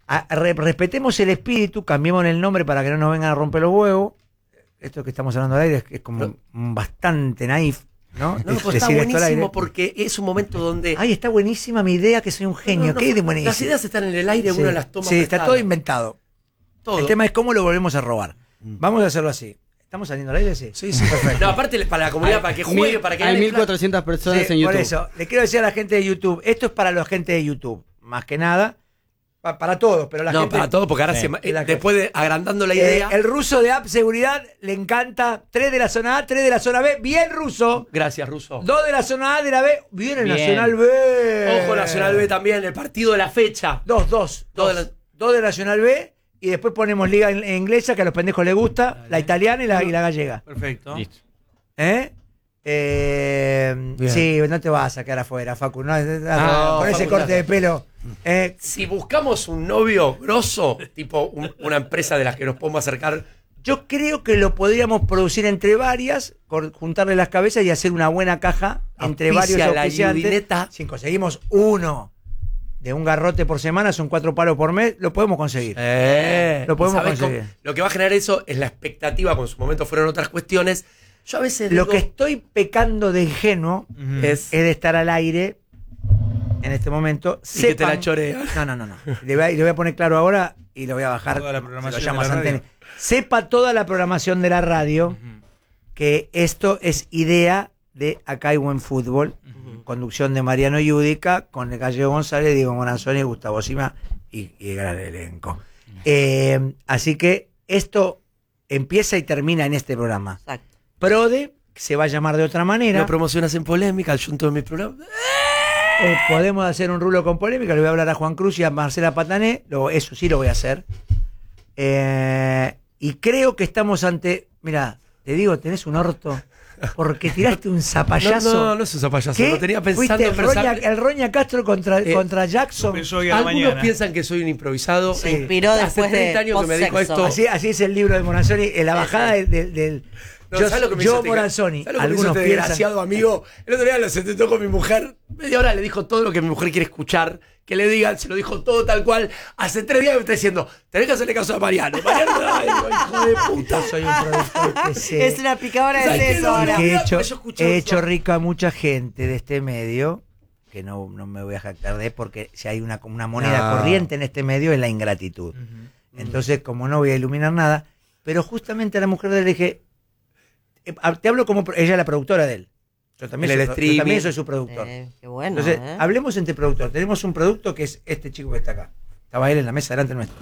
respetemos el espíritu, cambiemos el nombre para que no nos vengan a romper los huevos. Esto que estamos hablando al aire es como bastante naif, ¿no? No, pues está buenísimo porque es un momento donde... Ay, está buenísima mi idea, que soy un genio. ¿Qué de buenísimo? Las ideas están en el aire, uno las toma. Sí, está todo inventado. Todo. El tema es cómo lo volvemos a robar. Vamos a hacerlo así. ¿Estamos saliendo al aire? Sí, perfecto. No, aparte para la comunidad, para que juegue, para que... Hay 1400 personas en YouTube. Por eso, le quiero decir a la gente de YouTube, esto es para la gente de YouTube, más que nada. Para todos, pero la gente... No, para todos, porque ahora después agrandando la idea... el ruso de App Seguridad le encanta 3 de la zona A, 3 de la zona B, bien ruso. Gracias, ruso. 2 de la zona A, de la B, bien el Nacional B. Ojo, Nacional B también, el partido de la fecha. 2 de Nacional B, y después ponemos liga inglesa, que a los pendejos les gusta, la italiana y la gallega. Perfecto. Listo. Sí, no te vas a quedar afuera, Facu. No, con ese Facu, corte de pelo. Si buscamos un novio grosso, tipo una empresa de las que nos podemos acercar, yo creo que lo podríamos producir entre varias, juntarle las cabezas y hacer una buena caja entre varios auspiciantes. Si conseguimos uno de un garrote por semana, son 4 palos por mes, lo podemos conseguir. Lo podemos conseguir. Lo que va a generar eso es la expectativa, como en su momento fueron otras cuestiones. Yo a veces lo que estoy pecando de ingenuo es de estar al aire en este momento. Y que te la chorea. No. Le voy a poner claro ahora y lo voy a bajar. Toda la programación de la radio. Sepa toda la programación de la radio que esto es idea de Acá hay buen fútbol, conducción de Mariano Yudica, con el Gallego González, Diego Moranzoni, Gustavo Sima y el gran elenco. Así que esto empieza y termina en este programa. Exacto. Prode, que se va a llamar de otra manera. No promocionas en polémica, junto de mi programa. Podemos hacer un rulo con polémica, le voy a hablar a Juan Cruz y a Marcela Patané, eso sí lo voy a hacer. Y creo que estamos ante... Mira, te digo, tenés un orto porque tiraste un zapallazo. No es un zapallazo, ¿Qué? lo tenía pensando. Fuiste el Roña Castro contra Jackson. Algunos piensan que soy un improvisado. Se inspiró después hace 30 años que me dedico a esto. Así es el libro de Moranzoni, en la bajada del yo Moranzoni. Algunos piensan, desgraciado amigo. El otro día se tentó con mi mujer. Media hora le dijo todo lo que mi mujer quiere escuchar. Que le digan, se lo dijo todo tal cual. Hace 3 días me está diciendo, tenés que hacerle caso a Mariano. Mariano, ay, hijo de puta. Soy un productor que es una picadora de seso ahora. He hecho rico a mucha gente de este medio, que no me voy a jactar de, porque si hay una moneda corriente en este medio es la ingratitud. Entonces, como no voy a iluminar nada, pero justamente a la mujer le dije, te hablo como ella es la productora de él. Yo también soy su productor. Qué bueno. Entonces, hablemos entre productores. Tenemos un producto que es este chico que está acá. Estaba él en la mesa delante nuestro.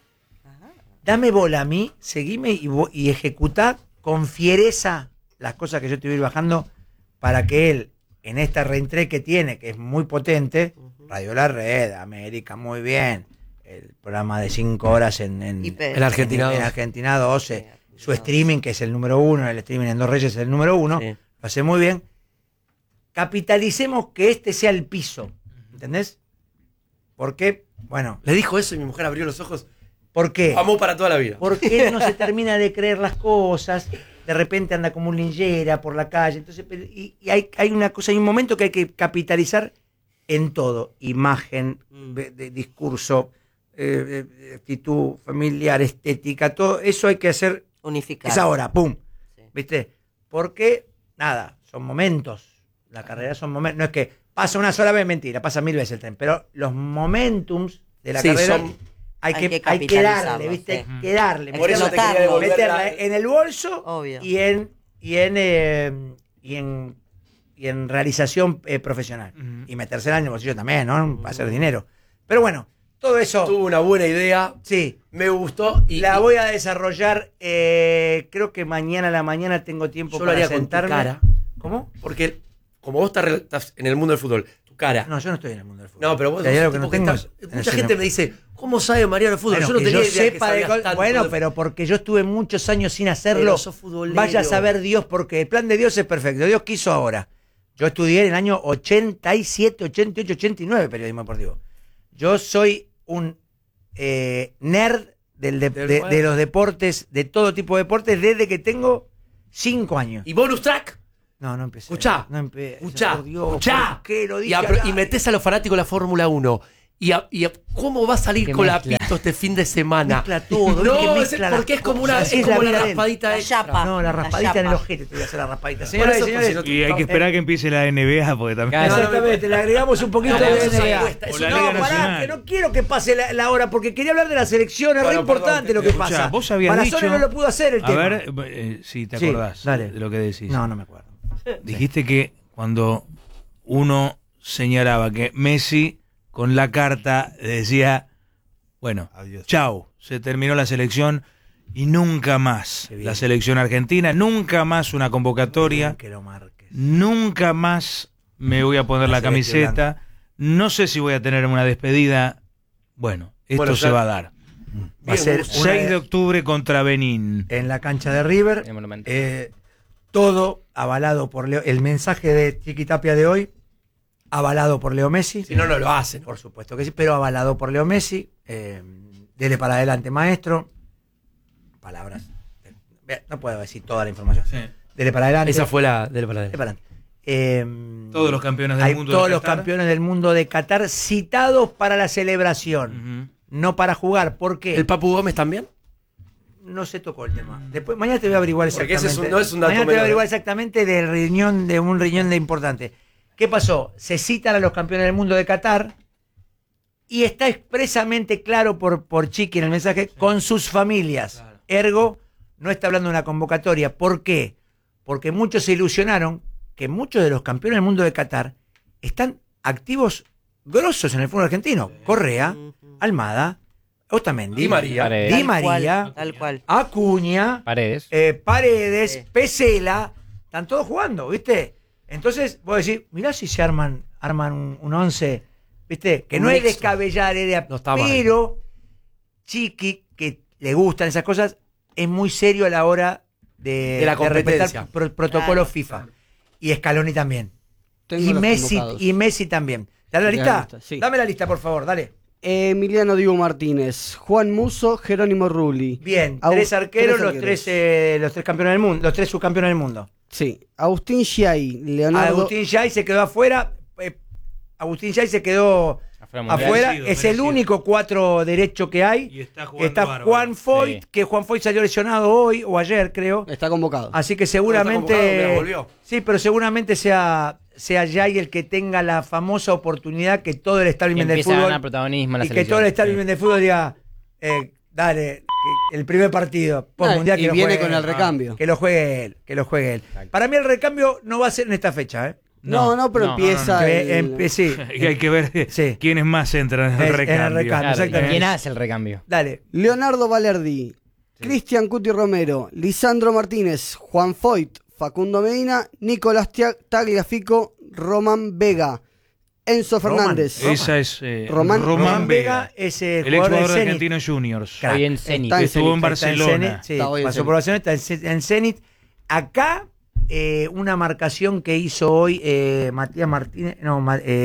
Dame bola a mí, seguime y ejecutá con fiereza las cosas que yo te voy a ir bajando para que él, en esta reentré que tiene, que es muy potente, Radio La Red, América, muy bien, el programa de 5 horas en Argentina 12, su streaming, que es el número 1, el streaming en Dos Reyes es el número 1, lo hace muy bien. Capitalicemos que este sea el piso, ¿entendés? Porque, bueno... Le dijo eso y mi mujer abrió los ojos. ¿Por qué? Amó para toda la vida. Porque él no se termina de creer las cosas, de repente anda como un linchera por la calle, entonces y hay una cosa, hay un momento que hay que capitalizar en todo, imagen, de discurso, actitud familiar, estética, todo eso hay que hacer unificar. Es ahora, pum, ¿viste? Porque, nada, son momentos. La carrera son momentos, no es que pasa una sola vez, mentira, pasa 1000 veces el tren, pero los momentums de la carrera hay que darle, ¿viste? Hay que darle. Por eso te quería devolver meterla en el bolso. Obvio. y en realización profesional. Y metérsela en el bolsillo también, ¿no? Para hacer dinero. Pero bueno, todo eso... Tuvo una buena idea. Sí. Me gustó. La voy a desarrollar, creo que mañana a la mañana tengo tiempo para sentarme. Con tu cara. ¿Cómo? Porque como vos estás en el mundo del fútbol, tu cara... No, yo no estoy en el mundo del fútbol. No, pero vos... hay algo que no tengo. Mucha gente me dice, ¿cómo sabe Mariano el fútbol? Bueno, yo no tenía idea sepa que sabías tanto bueno, de... pero porque yo estuve muchos años sin hacerlo. Pero sos futbolero. Vaya a saber Dios, porque el plan de Dios es perfecto. Dios quiso ahora. Yo estudié en el año 87, 88, 89 periodismo deportivo. Yo soy un nerd de los deportes, de todo tipo de deportes, desde que tengo 5 años. ¿Y bonus track? No empecé. Escuchá, no empecé. escuchá, Por Dios, escuchá. ¿por qué lo dije Y metés a los fanáticos de la Fórmula 1 ¿Cómo va a salir Qué con la mezcla. Pito este fin de semana? Mezcla todo, No, que es mezcla porque las es como una, cosas. es Es la como una vida de él. raspadita La extra. chapa. No, la raspadita La en el chapa. ojete te voy a hacer la raspadita. Señoras y Por eso, señores, Y hay que esperar que empiece la NBA porque también. Claro. exactamente, le agregamos un poquito No, de eso es NBA. apuesta, eso O la No, Liga pará, Nacional. que no quiero que pase la hora, porque quería hablar de la selección, es re Bueno, importante perdón, lo que Escuchá, pasa. vos habías Marazone dicho- no lo pudo hacer el A tema. ver, si te Sí, acordás dale. de lo que decís. No me acuerdo. Dijiste que cuando uno señalaba que Messi con la carta decía, bueno, Adiós. chau, se terminó la selección y nunca más Qué bien. la selección argentina, nunca más una convocatoria, Que lo marques. nunca más me voy a poner la celeste camiseta, no sé si voy a tener una despedida. Bueno, esto Bueno, se ya- va a dar. Va a ser 6 de octubre contra Benín. en la cancha de River. El Monumento. Todo avalado por Leo. El mensaje de Chiquitapia de hoy, avalado por Leo Messi. Si no, no lo hacen. Por supuesto que sí, pero avalado por Leo Messi. Dele para adelante, maestro. Palabras. No puedo decir toda la información. Dele para adelante. Esa fue la del paradero. Dele para adelante. Todos los campeones del hay mundo todos de los Qatar. campeones del mundo de Qatar citados para la celebración, no para jugar. ¿Por qué? ¿El Papu Gómez también? No se tocó el tema. Después, mañana te voy a averiguar Porque exactamente. ese es no es un dato mañana te voy a menor, averiguar ¿eh? exactamente de un riñón de importante. ¿Qué pasó? Se citan a los campeones del mundo de Qatar y está expresamente claro por Chiqui en el mensaje con sus familias. Claro. Ergo, no está hablando de una convocatoria. ¿Por qué? Porque muchos se ilusionaron que muchos de los campeones del mundo de Qatar están activos grosos en el fútbol argentino. Correa, Almada, Otamendi, Di María. Paredes. Di María, Tal cual. Acuña, Paredes. Paredes, Sí. Pesela, están todos jugando, ¿viste? Entonces, vos decís, mirá si se arman un 11, ¿viste? Que Un no es mixto. descabellar la idea, No está mal. pero Chiqui, que le gustan esas cosas, es muy serio a la hora De la respetar competencia. protocolo Claro. FIFA. Y Scaloni también. Tengo Y los Messi, convocados. y Messi también. ¿Dale la Ya lista? está, sí. Dame la lista, por favor, dale. Emiliano Diego Martínez, Juan Muso, Jerónimo Rulli. Bien, Au- tres arqueros, tres los tres campeones del mundo, los tres subcampeones del mundo. Sí, Agustín Giai, Leonardo. Agustín Yay se quedó afuera. Agustín Yay se quedó afuera. Merecido, Es el merecido. único 4 derecho que hay. Y está jugando Está bárbaro. Juan Foyt, Sí. que Juan Foyt salió lesionado hoy o ayer, creo. Está convocado. Así que Está convocado, seguramente. mira, volvió. Sí, pero seguramente sea Yay el que tenga la famosa oportunidad que todo el Que establishment del empieza a fútbol. ganar protagonismo en la Y que selección. todo el establishment del fútbol diga, dale, que el primer partido post mundial y que lo viene juegue con el él. recambio. Que lo juegue él, que lo juegue él. Exacto. Para mí el recambio no va a ser en esta fecha, ¿eh? No, pero no, empieza. Sí, Y hay que ver Sí. quiénes más entran en En el el recambio. recambio. Claro, exactamente. ¿quién hace el recambio? Dale. Leonardo Valerdi, Cristian Cuti Romero, Lisandro Martínez, Juan Foyt, Facundo Medina, Nicolás Tagliafico, Román Vega, Enzo Román. Fernández. Esa es Román Román Vega Vega, es el jugador exjugador de Zenit. Argentinos Juniors. Crack. Hoy en Zenit. Está en Estuvo en Zenit. Está en Barcelona. Zenit, sí, Está hoy en pasó Zenit. por Barcelona, está en Zenit. Acá, una marcación que hizo hoy Matías Martínez, no,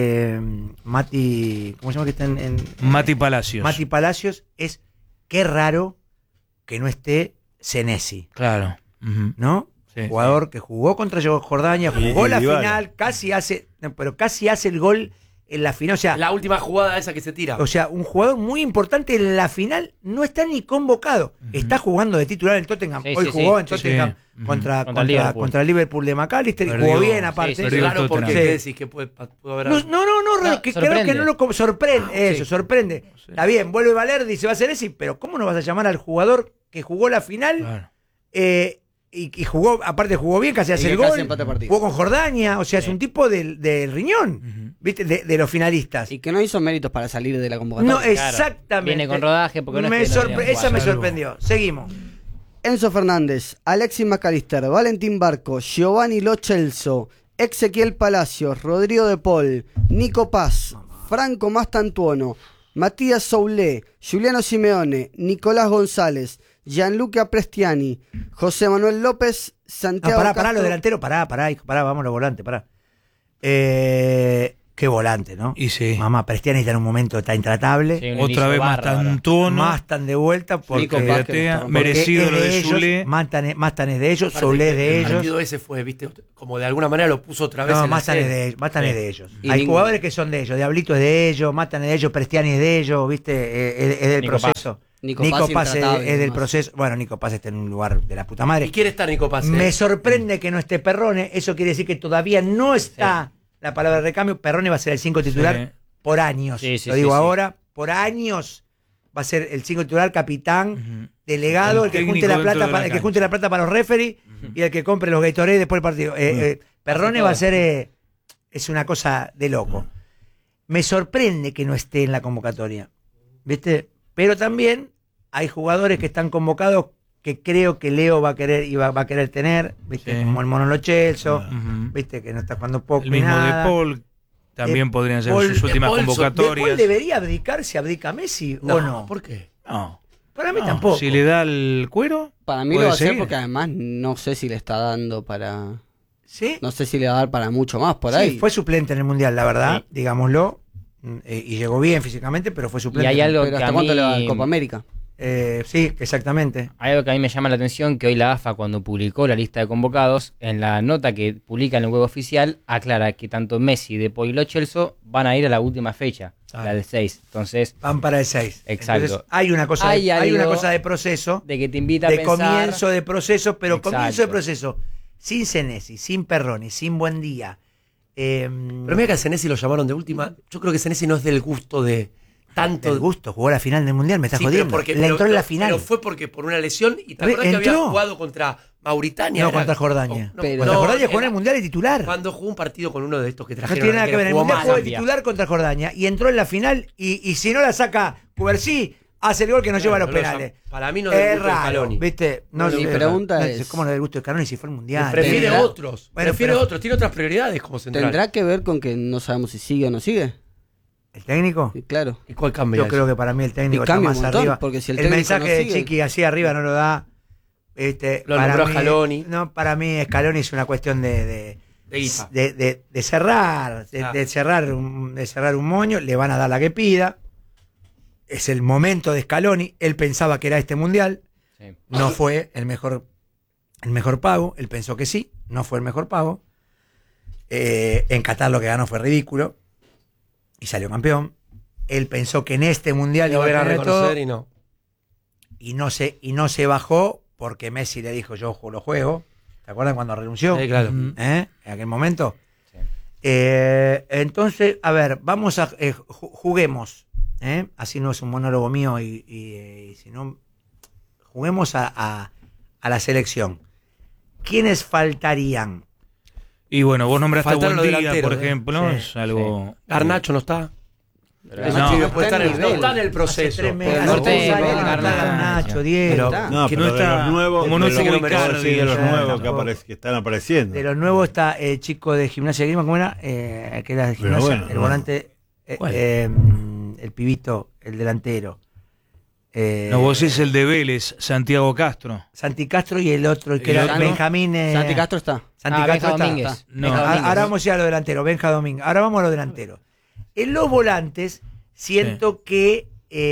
Mati, ¿cómo se llama que está en Mati Palacios. Mati Palacios? Es qué raro que no esté Senesi, Claro. Ujú. ¿no? Sí, Jugador que jugó contra Jordania, jugó Y la Dybala. final, casi hace el gol en la final, La última jugada esa que se tira. o sea, un jugador muy importante en la final no está ni convocado. Está jugando de titular en el Tottenham. Sí, Hoy sí, jugó sí. en Tottenham Sí. Contra el Liverpool. el Liverpool de McAllister y Perdió, jugó bien aparte. sí, Es perdió el raro porque Tottenham. ¿qué decís que puede haber. No, que creo sorprende. que no lo sorprende. Eso, Sí. sorprende. Está bien, vuelve Valerdi y se va a hacer ese, pero ¿cómo no vas a llamar al jugador que jugó la final? Claro. Y jugó, aparte jugó bien, casi hace que el casi gol. empate partido. Jugó con Jordania, o sea, es un tipo del riñón, Ujú. ¿viste? De los finalistas. Y que no hizo méritos para salir de la convocatoria. No, exactamente. Viene con rodaje porque no Me es que no sorpre- deberían esa me jugar. sorprendió. Seguimos. Enzo Fernández, Alexis McAllister, Valentín Barco, Giovanni Lo Celso, Ezequiel Palacios, Rodrigo de Paul, Nico Paz, Franco Mastantuono, Matías Soulé, Juliano Simeone, Nicolás González, Gianluca Prestiani, José Manuel López, No, Santiago pará, Castro. los delanteros, pará, hijo, pará, vamos a los volantes, pará. Qué volante, ¿no? Y sí. Mamá, Prestiani está en un momento, está intratable. Sí, un Otra inicio vez bárbaro. Mastantuono. Más están de vuelta porque Nico Paz, que Gatea, está- merecido lo de Zule. Mastan es de ellos, Aparte Soule es que de el ellos. partido ese fue, viste, como de alguna manera lo puso otra vez. No, en la Mastan es serie. de ellos. Mastan es de ellos. Y Hay ningún- jugadores que son de ellos. Diablito es de ellos, Mastan es de ellos, Prestiani es de ellos, ¿viste? Es del Nico proceso. Nico Nico Paz Paz es intratable, del además. proceso. Bueno, Nico Paz está en un lugar de la puta madre. ¿Y quiere estar Nico Paz? Me sorprende que no esté Perrone. Eso quiere decir que todavía no está la palabra de recambio. Perrone va a ser el 5 titular Sí. por años. Sí, sí, Lo digo sí, sí. ahora. Por años va a ser el 5 titular, capitán, Ujú. delegado, El el que junte técnico la dentro plata de para, la el que cancha. junte la plata para los referees y el que compre los Gatorade después del partido. Perrone va a ser es una cosa de loco. Me sorprende que no esté en la convocatoria, ¿viste? Pero también hay jugadores que están convocados que creo que Leo va a querer y va a querer tener, ¿viste? Sí. Como el Mono Lo Celso, Ujú. ¿viste? Que no está jugando poco El y mismo nada. de Paul también podrían ser Paul- sus últimas De Paul- ¿De Paul convocatorias. debería abdicar si abdica Messi o no? ¿Por qué? No. Para mí No, tampoco. Si le da el cuero, Para mí lo puede va a hacer seguir. porque además no sé si le está dando para... ¿Sí? No sé si le va a dar para mucho más por Sí, ahí. fue suplente en el Mundial, la verdad, Sí. digámoslo. Y llegó bien físicamente, pero fue Y suplente. hay algo Pero que ¿hasta a cuánto le va a dar mí... Copa América? Sí, exactamente. Hay algo que a mí me llama la atención, que hoy la AFA, cuando publicó la lista de convocados, en la nota que publica en el web oficial, aclara que tanto Messi, De Paul y Lo Celso van a ir a la última fecha, la del 6. Entonces, Van para el 6. Exacto. Entonces, hay una cosa, Hay hay una algo cosa de proceso, de que te invita a de pensar... comienzo de proceso, pero Exacto. comienzo de proceso sin Senesi, sin Perroni, sin Buendía. Pero mira que a Senesi lo llamaron de última. Yo creo que Senesi no es del gusto de tanto. El gusto, jugó la final del Mundial, me estás Sí, pero jodiendo. porque- Le pero- entró en la pero- final. Pero fue porque por una lesión. ¿Y te Re- acuerdas que había entró. jugado contra Mauritania? No, Era- contra Jordania. Pero- Contra Jordania jugó en era- el Mundial de titular. Cuando jugó un partido con uno de estos que No trajeron. tiene nada que ver. En el jugó Mundial mal. jugó de Zambia. titular contra Jordania y entró en la final y si no la saca Cubersí, hace el gol que nos lleva a los no lo penales. llama- para mí no es del Es gusto de raro, Scaloni. ¿viste? No, Mi sé, pregunta no, es- ¿cómo no del gusto de Scaloni si fue el Mundial? Prefiere ¿Tendrá- otros. Bueno, prefiere pero- otros. Tiene otras prioridades como central. ¿Tendrá que ver con que no sabemos si sigue o no sigue? ¿El técnico? Y claro. ¿Y cuál cambia? Yo creo que para mí el técnico Y está cambia más un montón, arriba. porque si el el técnico mensaje no de sigue- Chiqui así arriba no lo da. Lo Para nombró mí- Scaloni. No, para mí Scaloni es una cuestión de guita. de cerrar, Ah. de cerrar un moño, le van a dar la que pida. Es el momento de Scaloni, él pensaba que era este Mundial, Sí. no fue el mejor pago, él pensó que sí, no fue el mejor pago. En Qatar lo que ganó fue ridículo y salió campeón. Él pensó que en este Mundial Lo iba a a tener todo reconocer y no. y no se bajó porque Messi le dijo yo lo juego. ¿Te acuerdas cuando renunció? Sí, claro. En aquel momento. Sí. Entonces, a ver, vamos a juguemos. Así no es un monólogo mío y si no, juguemos a la selección. ¿Quiénes faltarían? Y bueno, vos nombraste a Faltaron los Buendía, delanteros, por ejemplo, Sí, es algo... Garnacho no está. Pero No, Garnacho no puede estar en- está en no nivel. está en el Hace proceso. 3 meses, Pero hace no 3 tengo años, Garnacho. Garnacho, Diego. Pero- No, Que pero no de está- los nuevos, como no de se los- ubicaron, sí, de los sí, nuevos tampoco. que están apareciendo. De los nuevos está el chico de Gimnasia de Grima, ¿cómo era? Que era de Pero Gimnasia, bueno, el no. volante, ¿Cuál? el pibito, el delantero. No, vos es el de Vélez, Santiago Castro. Santi Castro y el otro, el que ¿El era otro? Benjamín. Santi Castro está. Santi Ah, Castro Benja está. Domínguez. No. Benja Ahora Domínguez, ahora ¿no? vamos ya a lo delantero, Benja Domínguez. Ahora vamos a lo delantero. En los volantes, siento que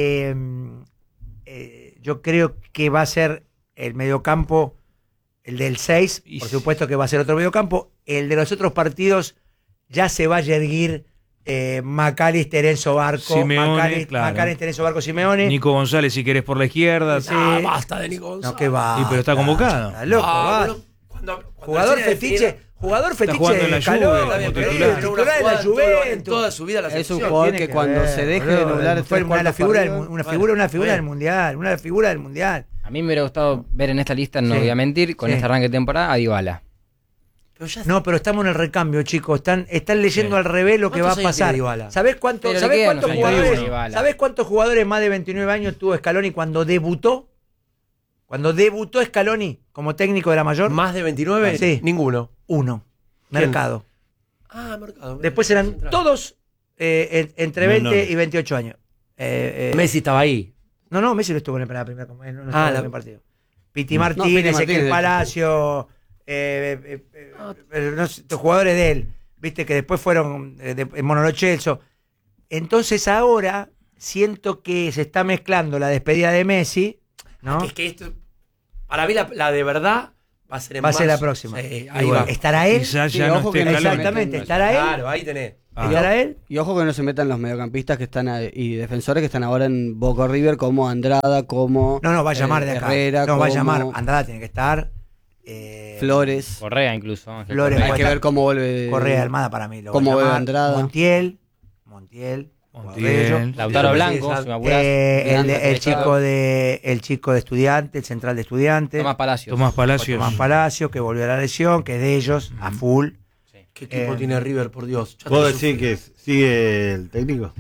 yo creo que va a ser el mediocampo, el del 6, Y por sí. supuesto que va a ser otro mediocampo. El de los otros partidos ya se va a yerguir McAllister, Enzo Barco, Simeone, claro. McAllister, Enzo Barco, Simeone. Nico González, si querés, por la izquierda. Sí. Ah, basta de Nico González. No, que va. Sí, pero está convocado. Está loco, Ah, va. bueno, cuando Jugador recién fetiche, definieron- jugador fetiche jugando en la de calor, Juve, Está bien, como pero titular. él titular una de la jugada en Juventus. toda su vida a la Es un selección. jugador Tiene que cuando se deje de boludo, nublar fue tres una cuartos figura, para arriba. una Bueno, figura bien. del mundial, una figura del mundial. A mí me hubiera gustado ver en esta lista, no Sí. voy a mentir, con Sí. este arranque de temporada, a Dybala. Pero ya No, pero estamos en el recambio, chicos. Están leyendo Sí. al revés lo que va a ¿Cuántos años pasar. tiene Dybala? ¿Sabés Pero le ¿sabés quedan cuántos unos jugadores? 31 Dybala. ¿Sabés cuántos jugadores más de 29 años tuvo Scaloni cuando debutó? Cuando debutó Scaloni como técnico de la mayor, ¿Más de 29? Sí. Ninguno. uno. ¿Quién? Mercado. Ah, Mercado. Después eran Central. todos entre 20 Menores. y 28 años. Messi estaba ahí. No, Messi no estuvo en la primera no estuvo Ah, en el la- primer partido. Piti No, Martínez, Piti Ezequiel Martínez. Palacio, no sé, los jugadores de él. viste que después fueron Mono Lo Celso. Entonces ahora siento que se está mezclando la despedida de Messi, ¿no? Es que esto, para mí la de verdad va a ser en Va a ser marzo. la próxima. Sí, Y ahí bueno, va. ¿estará él? Quizás Sí, ya no ojo que esté no Scaloni. Exactamente, ¿estará él? Claro, ahí tenés. ¿Estará él? Y ojo que no se metan los mediocampistas que están y defensores que están ahora en Boca River, como Andrada, como No, va a llamar de acá. Herrera, No, va a como llamar. Andrada tiene que estar. Flores. Correa incluso. Ángel Flores, Correa. Hay que ver cómo vuelve Correa Almada para mí. Lo va a cómo vuelve llamar. Andrada. Montiel. Montiel. Lautaro Blanco, si me apurás. El chico de Estudiantes, el central de Estudiantes. Tomás Palacios. Tomás Palacios. Tomás Palacio, que volvió a la lesión, que es de ellos, a full. ¿Qué equipo tiene River, por Dios? Ya ¿Vos te decís que sigue el técnico?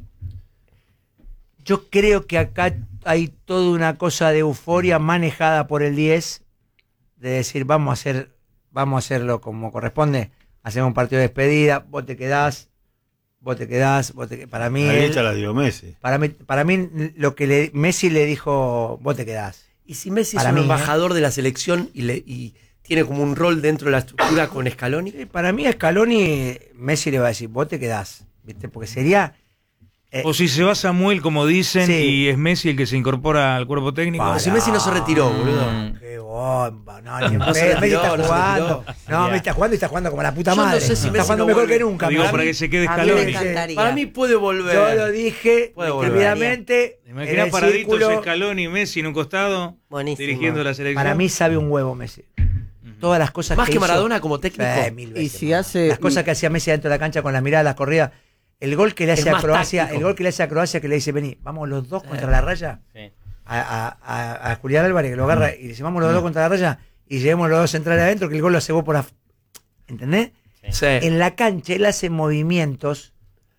Yo creo que acá hay toda una cosa de euforia manejada por el 10, de decir, vamos a hacerlo como corresponde, hacemos un partido de despedida, vos te quedás, para mí, La derecha la dio Messi. para mí lo que Messi le dijo, vos te quedás. Y si Messi Para es un mí, embajador de la selección y tiene como un rol dentro de la estructura con Scaloni. Sí, para mí a Scaloni, Messi le va a decir, vos te quedás, ¿viste? Porque sería... O si se va Samuel, como dicen, Sí. y es Messi el que se incorpora al cuerpo técnico. Como si Messi no se retiró, boludo. Qué bomba, no, ni en No se pedo. Messi retiró, está no se jugando. retiró. No, Messi está jugando y está jugando como la puta Yo no madre. sé si está Messi jugando no mejor vuelve. que nunca. Digo, para para mí. que se quede A mí me Scaloni. encantaría. Para mí puede volver. Yo lo dije Puede volver. rápidamente. en Imaginá el paraditos círculo. Scaloni y Messi en un costado, Buenísimo. dirigiendo la selección. Para mí sabe un huevo Messi. Todas las cosas Más que hizo- Maradona como técnico. Mil Y veces si más. hace- Las cosas que hacía Messi dentro de la cancha con las miradas, las corridas. El gol que le Es hace a más Croacia, táctico. el gol que le hace a Croacia que le dice, vení, vamos los dos contra la raya. Sí. A Julián Álvarez que lo agarra y le dice, vamos los dos contra la raya y llevemos los dos centrales adentro, que el gol lo hace vos por ¿entendés? Sí. En la cancha él hace movimientos,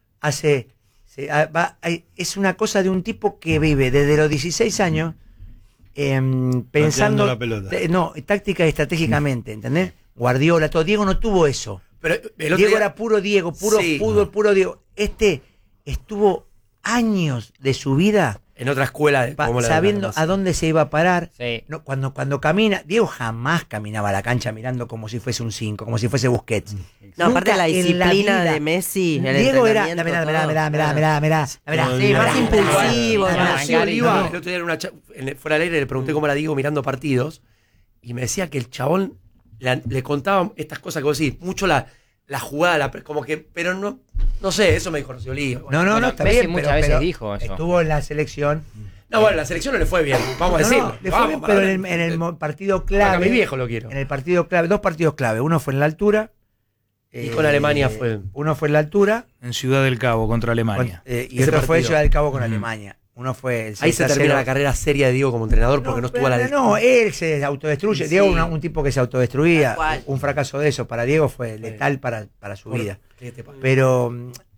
es una cosa de un tipo que vive desde los 16 años pensando la pelota. táctica y estratégicamente, ¿entendés? Guardiola, todo. Diego no tuvo eso. Pero el otro Diego día- era puro Diego, puro Sí. fútbol, puro Diego. Este estuvo años de su vida en otra escuela, como la de sabiendo Maradona. a dónde se iba a parar. Sí. No, cuando camina, Diego jamás caminaba a la cancha mirando como si fuese un 5, como si fuese Busquets. No, aparte Nunca la en la disciplina vida. de Messi. El Diego era, entrenamiento, mirá, todo. Sí, más impulsivo. Pero más- sí, Oliva, el otro día en una fuera del aire le pregunté cómo era Diego mirando partidos y me decía que el chabón le contaba estas cosas que vos decís, mucho la jugada, como que, pero no sé, eso me dijo Rocío Oliva. No, está Messi bien, muchas veces dijo eso. Estuvo en la selección. No, bueno, la selección no le fue bien, vamos a No, decirlo. le fue bien, pero en el partido clave. A mi viejo lo quiero. En el partido clave, dos partidos clave. Uno fue en la altura. Y con Alemania fue. Uno fue en la altura. En Ciudad del Cabo contra Alemania. Y Ese otro fue partido. Ciudad del Cabo con Alemania. Uno fue el Ahí se 6-0. termina la carrera seria de Diego como entrenador porque no estuvo a la No, él se autodestruye. Sí. Diego un tipo que se autodestruía. Tal cual. Un fracaso de eso para Diego fue letal para su vida. ¿Qué te pasa? Pero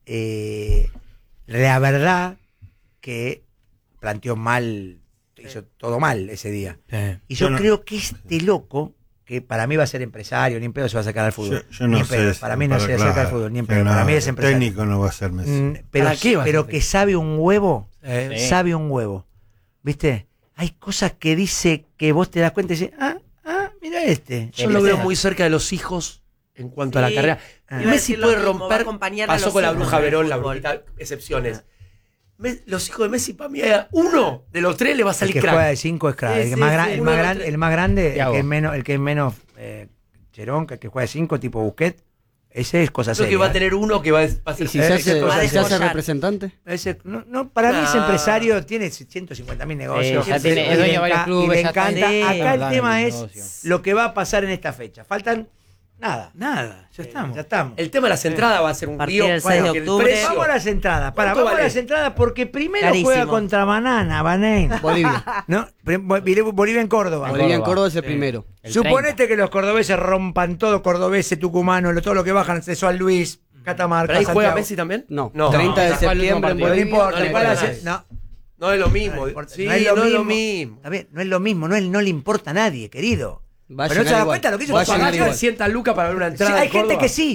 la verdad que planteó mal, hizo todo mal ese día. Sí. Y yo Yo no- creo que este loco, que para mí va a ser empresario, ni en pedo se va a sacar al fútbol. Yo no Ni en sé. pedo. Para mí no se acerca al fútbol, ni en pedo. Para mí es empresario. Técnico no va a ser Messi. Pero, ¿Para qué va a ser pero que sabe un huevo, Sí. sabe un huevo. ¿Viste? Hay cosas que dice que vos te das cuenta y dices, mira este. Yo lo veo muy cerca de los hijos en cuanto a la Sí. carrera. Iba a Messi decir lo puede mismo, va a romper. acompañar a Pasó los con la hijos Bruja en el Verón, la fútbol. brujita, excepciones. Los hijos de Messi, para mí, uno de los tres le va a El salir que crack. juega de 5 es crack. Sí, el, que sí, más sí, el, uno más de gran- los el más grande, Thiago. el que es menos Cherón, que juega de 5, tipo Busquets. Ese es cosa Creo que seria. va a tener uno que va a ser. ¿Y si se hace, cosa si se seria. hace representante? Para mí es No. empresario, tiene 150.000 negocios. ya tiene- es y dueño le de varios enca- clubes, y le ya está. encanta. Sí. Acá el Hablando tema de es negocio. lo que va a pasar en esta fecha. Faltan nada. Ya estamos. Ya estamos. El tema de las entradas va a ser un Partir lío. el 6 de que el octubre. precio- Vamos a las entradas. ¿Cuánto Vamos a vale? las entradas porque primero Carísimo. juega contra Banana. Bolivia. ¿No? Bolivia en Córdoba. Bolivia en Córdoba. Córdoba es el primero. El Suponete 30. que los cordobeses rompan todo, cordobeses, tucumanos, todo lo que bajan, San Luis, Catamarca, ¿Pero ahí juega Santiago. Messi también? No, No. 30 de No, fue el último septiembre en partido. No le Bolivia. importa, No le ¿cuál importa. hace? No, No es lo mismo. no le importa. Sí, No es lo mismo. mismo. Está bien, no es lo mismo, no le importa a nadie, querido. Va a Pero no se llegar da igual. cuenta lo que hizo Va a con llegar Pagalle. igual. 300 lucas para ver una Sí, entrada. hay en gente Córdoba. que sí.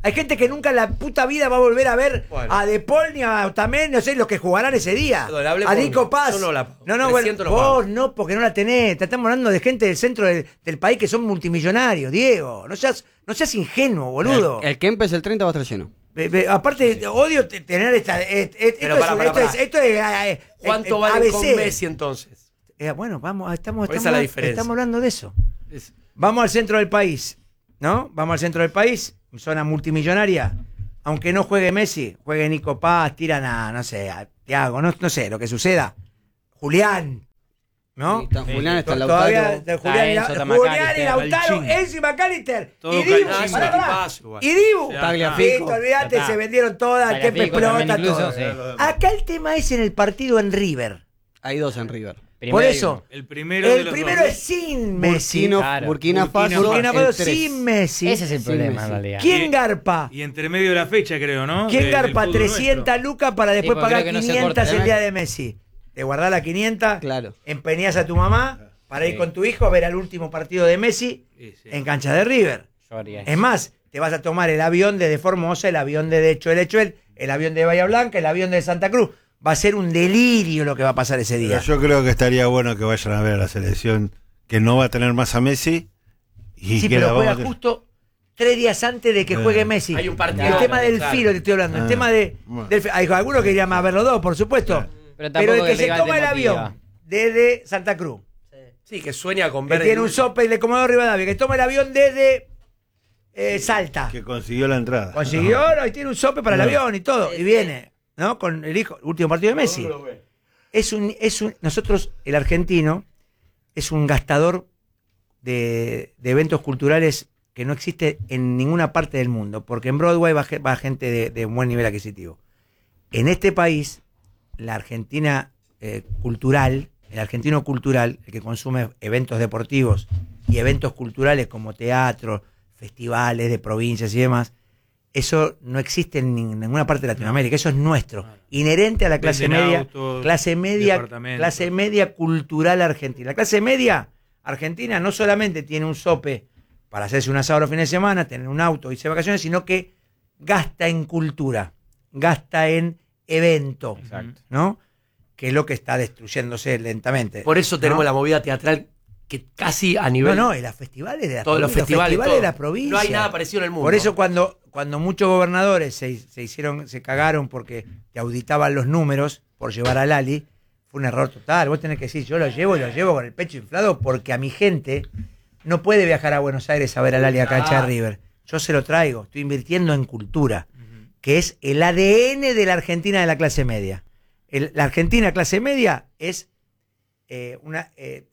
Hay gente que nunca en la puta vida va a volver a ver Bueno. a De Paul ni a Otamendi, no sé, los que jugarán ese día. Perdón, hable A por Nico mí. Paz. Yo no la pago. No, bueno, 300 no vos pago. no, porque no la tenés. Te estamos hablando de gente del centro del país que son multimillonarios, Diego. No seas ingenuo, boludo. El Kempes el 30 va a estar lleno. Aparte, odio tener esta. Pero pará. Esto es. ¿Cuánto vale con ABC. Messi entonces? Bueno, vamos, estamos Esa es la diferencia. estamos hablando de eso. Es- Vamos al centro del país, ¿no? Vamos al centro del país, zona multimillonaria. Aunque no juegue Messi, juegue Nico Paz, tiran a, no sé, a Thiago, no sé, lo que suceda. Julián, ¿no? Sí, está Julián, está Todavía Lautaro. Julián, Enzo, está Julián y McAllister, Lautaro, Calchín. Enzo y McAllister. Todo Y Dibu, Calchín. pará, pará. Equipazo igual. Y Dibu. Tagliafico. Listo, olvídate, Ya está. se vendieron todas, el tiempo Tagliafico también explota, todo. incluso, sí. Acá el tema es en el partido en River. Hay 2 en River. Primero Por hay eso, uno. El primero de el los primero dos. es sin Messi. Burkina Burkina Faso. Burkina el Faso 3. sin Messi. Ese es el Sí, problema, Messi. en realidad. ¿Quién garpa? Y entre medio de la fecha, creo, ¿no? ¿Quién Del garpa fútbol 300 nuestro. lucas para después porque pagar creo que no se 500 corta, el ¿no? día de Messi? Te guardás las 500, Claro. empeñás a tu mamá para ir Sí. con tu hijo a ver el último partido de Messi Sí, sí. en cancha de River. Yo haría Es eso. más, te vas a tomar el avión desde Formosa, el avión de Echuel, el avión de Bahía Blanca, el avión de Santa Cruz. Va a ser un delirio lo que va a pasar ese Pero día. yo creo que estaría bueno que vayan a ver a la selección que no va a tener más a Messi. Y Sí, que pero la juega vamos a- justo 3 días antes de que juegue Messi. Hay un partido. El tema del Claro. filo te estoy hablando. El Ah, tema bueno. hay algunos que irían a ver los dos, por supuesto. Pero Pero tampoco el que el se rival toma te el motiva. avión desde Santa Cruz, Sí, que sueña con que ver. tiene un sope y le Comodoro Rivadavia, que toma el avión desde Salta. Que consiguió la entrada. Consiguió, ¿no? Y tiene un sope para el No. avión y todo. Y viene, ¿no? Con el hijo, último partido de Messi. Nosotros, el argentino, es un gastador de eventos culturales que no existe en ninguna parte del mundo, porque en Broadway va gente de buen nivel adquisitivo. En este país, la Argentina cultural, el argentino cultural, el que consume eventos deportivos y eventos culturales como teatro, festivales de provincias y demás, eso no existe en ninguna parte de Latinoamérica, eso es nuestro, inherente a la clase Venden media, autos, clase media cultural argentina. La clase media argentina no solamente tiene un sope para hacerse un asado los fines de semana, tener un auto y irse de vacaciones, sino que gasta en cultura, gasta en evento, ¿no? Que es lo que está destruyéndose lentamente. Por eso tenemos ¿no? la movida teatral que casi a nivel. No, y las festivales de la todos los provincia, festivales. todo. de la provincia. No hay nada parecido en el mundo. Por eso cuando muchos gobernadores se cagaron porque te auditaban los números por llevar a Lali, fue un error total. Vos tenés que decir, yo lo llevo con el pecho inflado porque a mi gente no puede viajar a Buenos Aires a ver a Lali a cancha de River. Yo se lo traigo, estoy invirtiendo en cultura, que es el ADN de la Argentina de la clase media. La Argentina clase media es una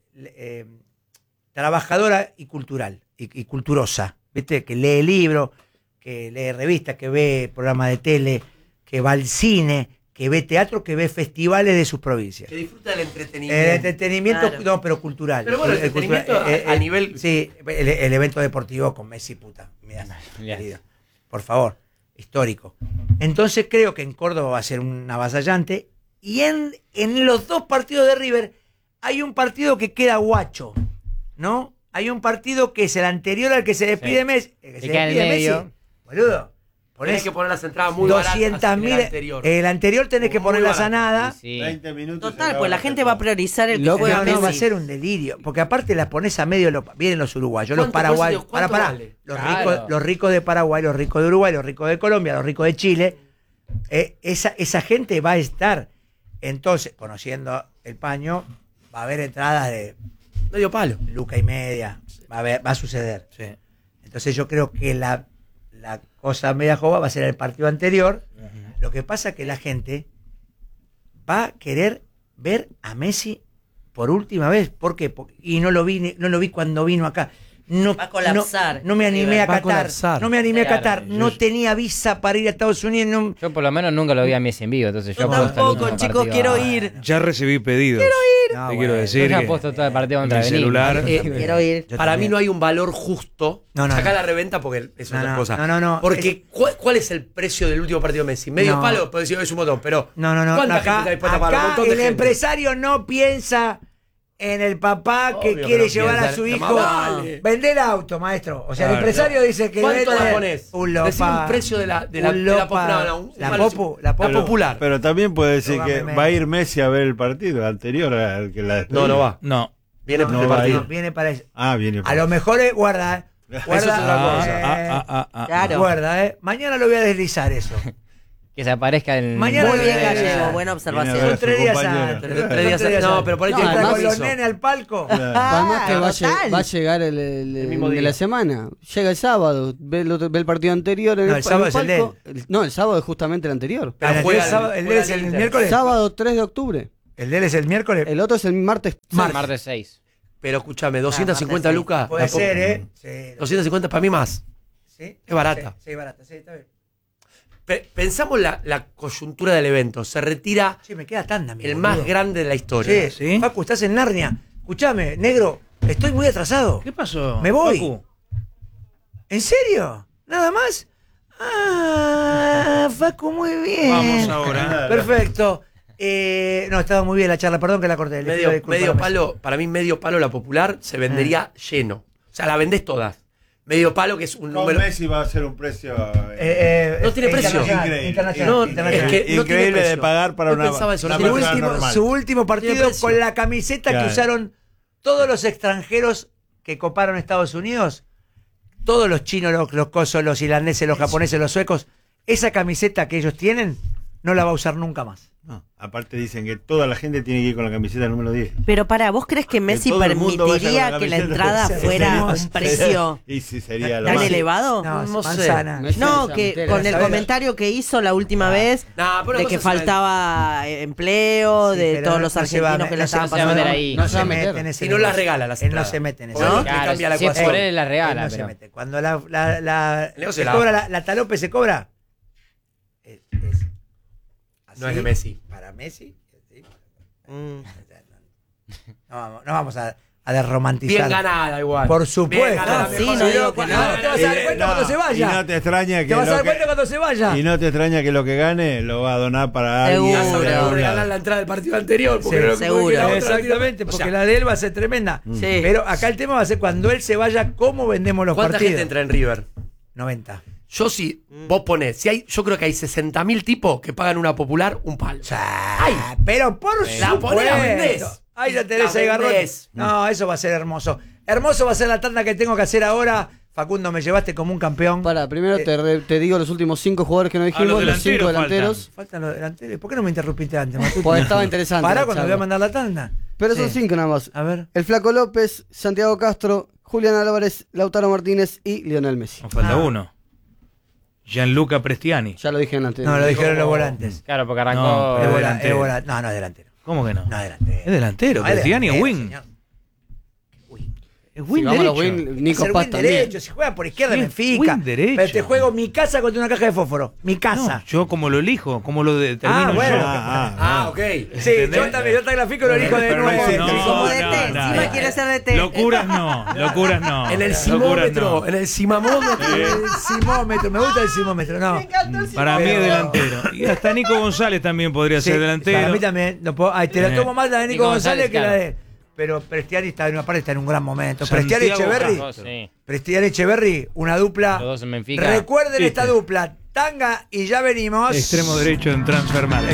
trabajadora y cultural, y culturosa, ¿viste? Que lee libros, que lee revistas, que ve programas de tele, que va al cine, que ve teatro, que ve festivales de sus provincias. Que disfruta del entretenimiento. El entretenimiento, Claro. no, pero cultural. Pero bueno, el entretenimiento a nivel. Sí, el evento deportivo con Messi, puta. Mirá, Ya. querido. Por favor, histórico. Entonces creo que en Córdoba va a ser un avasallante. Y en los dos partidos de River hay un partido que queda guacho, ¿no? Hay un partido que es el anterior al que se despide Sí. Messi. El que Que se queda en despide medio. Messi. Boludo. Tenés Ponés que poner las entradas muy baratas. 200.000. El anterior. El anterior tenés que Muy poner la barato. sanada. Sí. 20 minutos. Total, pues la gente va a priorizar el que Loco, juega No, Messi. va a ser un delirio. Porque aparte las pones a medio, vienen los uruguayos, los ¿Cuánto, paraguayos. por eso digo, cuánto vale? Claro. Los ricos de Paraguay, los ricos de Uruguay, los ricos de Colombia, los ricos de Chile. Esa gente va a estar. Entonces, conociendo el paño, va a haber entradas de Medio palo. luca y media. Va a suceder. Sí. Entonces yo creo que la cosa media jova va a ser el partido anterior. Lo que pasa es que la gente va a querer ver a Messi por última vez. ¿Por qué? Y no lo vi cuando vino acá. No, Va a colapsar. No me animé a Va a Qatar. colapsar. No me animé a Claro. Qatar. No tenía visa para ir a Estados Unidos. No, Yo por lo menos nunca lo vi a Messi en vivo, entonces yo Yo apuesto al tampoco, último chicos, partido quiero a- ir. Ya recibí pedidos. no, Te bueno. quiero Yo decir ya que apuesto todo el partido contra mi Benítez. celular. Quiero ir. Yo Para también. no hay un valor justo. No, no, Sacá no. la reventa porque es No, otra no, cosa. no, Porque ¿cuál es el precio del último partido de Messi? Medio No. palo, puedo decir, es un montón, pero. No. ¿Cuánta gente Acá, está dispuesta a pagar? Un montón de el gente. empresario no piensa en el papá que Obvio quiere que no llevar a piensa, su la hijo. mamá vale. Vender auto, maestro. O sea, el Claro. empresario dice que ¿Cuánto vende la pones? un Decí lopa. un precio de la un lopa. La popular. Pero también puede decir que Póngame va a ir Messi a ver el partido anterior al que la despedida. No va. No. Viene No por el va a partido. ir. Viene para eso. Ah, viene. A lo mejor guarda, guarda. Eso es otra cosa. Claro. Guarda, Mañana lo voy a deslizar eso. Que se aparezca en. Mañana Muy lo bien, voy a Gallego. deslizar. Buena Viene a observación. ver Son 3 días compañero. antes. Tres Son días 3 días no, antes. pero por ahí No, tiene que además Con los compromiso. nenes al palco. Además que total. va a llegar el mismo de día. la semana. Llega el sábado, ve el partido anterior en No, el, el sábado es el palco. No, el sábado es justamente el anterior. Pero El juega del sábado- el de él es el Inter. miércoles. Sábado 3 de octubre. El de él es el miércoles. El otro es el martes. Martes 6. Pero escúchame, 250 martes, sí. lucas. Puede la ser, po- Sí. 250 para mí más. ¿Sí? Es barata. Sí, barata. Sí, está bien. Pensamos la coyuntura del evento. Se retira Sí, me queda tanda, mi el boludo. más grande de la historia. Sí, ¿Sí? Facu, estás en Narnia. Escuchame, negro, estoy muy atrasado. ¿Qué pasó? Me voy. Facu? ¿En serio? ¿Nada más? Ah, Facu, muy bien. Vamos ahora. Perfecto. No, estaba muy bien la charla, perdón que la corté. le pido disculpas. Medio palo, para mí medio palo la popular se vendería lleno. O sea, la vendés todas. Medio palo que es un Con número. Messi va a ser un precio No tiene precio. Internacional, internacional, No, internacional. es que no tiene increíble de precio. pagar para Yo una, pensaba eso, una no tiene su, persona último, normal. su último partido precio. con la camiseta Claro. que usaron todos los extranjeros que coparon Estados Unidos, todos los chinos, los cosos, los irlandeses, los japoneses, los suecos, esa camiseta que ellos tienen no la va a usar nunca más. No, aparte dicen que toda la gente tiene que ir con la camiseta número 10. Pero ¿vos crees que Messi todo el mundo vaya permitiría con que la camiseta. entrada Sí, fuera sería- un precio Y sí, sería lo tan más. elevado? No, No sé. manzana. Messi No, se que metere, con el ¿sabes? comentario que hizo la última vez Nah, pero una de cosa que es una- faltaba empleo, Sí, de pero todos los no se va a argentinos que me- la no se estaban va a pasando. meter ahí. No se va a mete meter. en ese Y no las negocio. regala las Él no entradas. se mete en ese Porque negocio. le cambia la si es ecuación. por él la Él regala, no se pero. mete. Cuando negocio se la cobra baja. la talope se cobra. Es así, No es de Messi. Para Messi. Sí. Mm. No vamos a desromantizar. Bien ganada igual. Por supuesto. Bien ganada, Sí, mejor no se digo dio que con- no. Te vas a dar cuenta cuando se Y vaya. no te extraña que Te vas a dar lo cuenta que, cuando se vaya. y no te extraña que lo que gane lo va a donar para Seguro. alguien. Ya de sabía algún regalar lado. la entrada del partido anterior. Porque Sí, no lo seguro. porque la otra Exactamente, o porque sea, la de él va a ser tremenda. Sí. Pero acá el tema va a ser cuando él se vaya, ¿cómo vendemos los ¿cuánta partidos? gente entra en River? 90. Yo sí, vos ponés, yo creo que hay 60.000 tipos que pagan una popular un palo. Ay, pero por La ponés, la vendés. supuesto. Ahí ya tenés La el garrote. vendés. No, eso va a ser hermoso. Hermoso va a ser la tanda que tengo que hacer ahora. Facundo, me llevaste como un campeón. Para, primero te digo los últimos 5 jugadores que no dijimos, los los 5 delanteros delanteros. Faltan los delanteros. ¿Por qué no me interrumpiste antes, Matuti? Pues estaba interesante. Pará la cuando charla. voy a mandar la tanda. Pero son Sí. 5 nada más. A ver. El Flaco López, Santiago Castro, Julián Álvarez, Lautaro Martínez y Lionel Messi. Nos falta uno. Gianluca Prestiani. Ya lo dije antes. No, lo dijeron los volantes. Claro, porque No, arrancó. pero Es delantero. No, no es delantero. ¿Cómo que no? No es delantero. Es delantero. No, es Prestiani es delantero, wing. señor. Es Si wing vamos a los derecho. win, Nico Ser Paz wing también. derecho, si juega por izquierda Sí, me fica. wing derecho. Pero te juego mi casa contra una caja de fósforo. Mi No, casa. yo como lo elijo, como lo determino bueno. yo. Ah, ok. Sí, yo también, yo te grafico lo elijo de Pero no nuevo. existe. No, Como no, de no, té, no, encima no. quiere ser de té. Locuras no, locuras no. En el Locuras simómetro, no. en el simamómetro. El simómetro, me gusta el simómetro, no. Para mí es delantero. Y hasta Nico González también podría Sí, ser delantero. Para mí también. Te la tomo más la de Nico Nico González González, que la claro. de. Pero Prestiani está en una parte, está en un gran momento. Santiago Prestiani Echeverry. Castro. Sí. Prestiani Echeverry, una dupla. Los dos en Benfica. Recuerden ¿Viste? esta dupla. Tanga y ya venimos. Extremo derecho en Transfermarkt.